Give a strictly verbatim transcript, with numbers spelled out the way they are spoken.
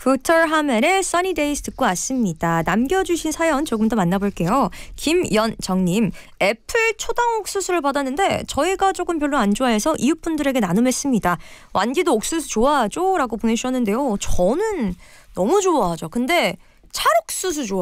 부터 하멜의 Sunny Days 듣고 왔습니다. 남겨주신 사연 조금 더 만나볼게요. 김연정님, 애플 초당 옥수수를 받았는데 저희 가족은 별로 안 좋아해서 이웃분들에게 나눔했습니다. 완디도 옥수수 좋아하죠? 라고 보내주셨는데요. 저는 너무 좋아하죠. 근데 찰옥수수 좋아.